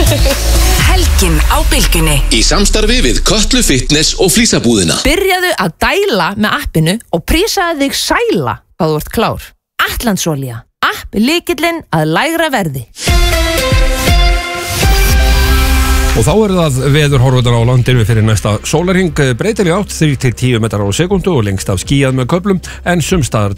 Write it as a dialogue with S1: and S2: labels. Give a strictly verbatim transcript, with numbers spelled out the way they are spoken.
S1: Helgin á Bylgjunni.
S2: Í samstarfi við Kötlu Fitness og Flísabúðina.
S3: Byrjaðu að dæla með appinu og prísaðu þig sæla hvað þú ert klár. Atlandsolía. App lykillinn að lægra verði.
S4: Og þá er það veðurhorfurnar á landinu fyrir næsta sólarhring, breytileg átt þrír til tíu metrar á sekúndu og lengst af skýjað með köflum en sums staðar